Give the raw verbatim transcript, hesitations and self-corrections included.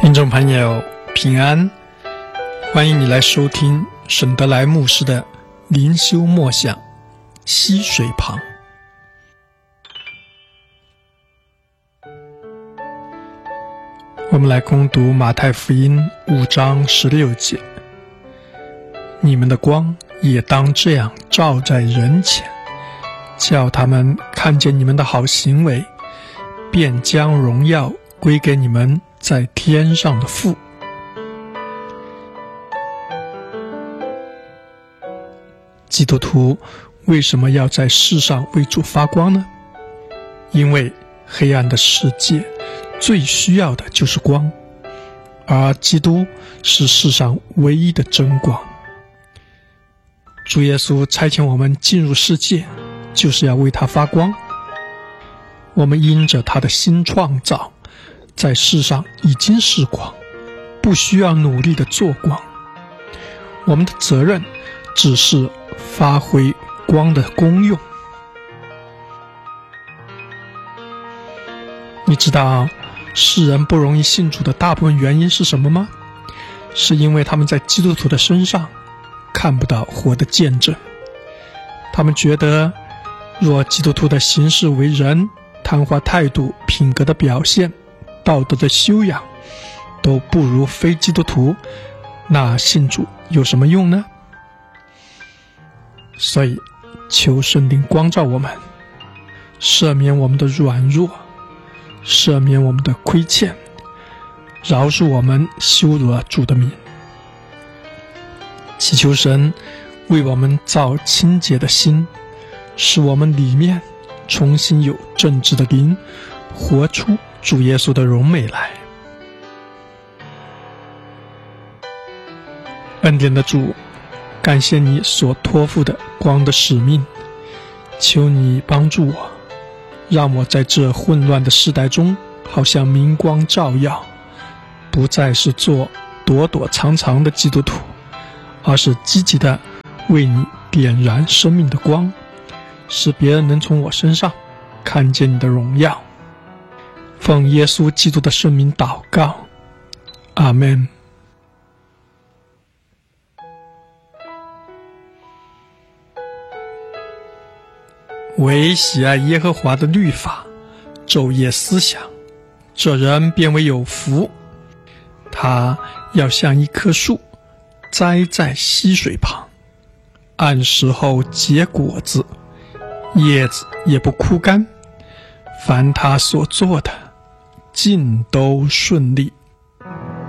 听众朋友平安，欢迎你来收听沈德来牧师的灵修默想溪水旁。我们来攻读马太福音五章十六节，你们的光也当这样照在人前，叫他们看见你们的好行为，便将荣耀归给你们在天上的父。基督徒为什么要在世上为主发光呢？因为黑暗的世界最需要的就是光，而基督是世上唯一的真光。主耶稣差遣我们进入世界，就是要为他发光。我们因着他的新创造，在世上已经是光，不需要努力的做光。我们的责任只是发挥光的功用。你知道世人不容易信主的大部分原因是什么吗？是因为他们在基督徒的身上看不到活的见证。他们觉得若基督徒的行事为人、谈话态度、品格的表现、道德的修养都不如非基督徒，那信主有什么用呢？所以求圣灵光照我们，赦免我们的软弱，赦免我们的亏欠，饶恕我们羞辱了主的名。祈求神为我们造清洁的心，使我们里面重新有正直的灵，活出主耶稣的荣美来。恩典的主，感谢你所托付的光的使命，求你帮助我，让我在这混乱的时代中好像明光照耀，不再是做躲躲藏藏的基督徒，而是积极的为你点燃生命的光，使别人能从我身上看见你的荣耀。奉耶稣基督的圣名祷告，阿们。唯喜爱耶和华的律法，昼夜思想，这人便为有福。他要像一棵树栽在溪水旁，按时候结果子，叶子也不枯干，凡他所做的尽都顺利。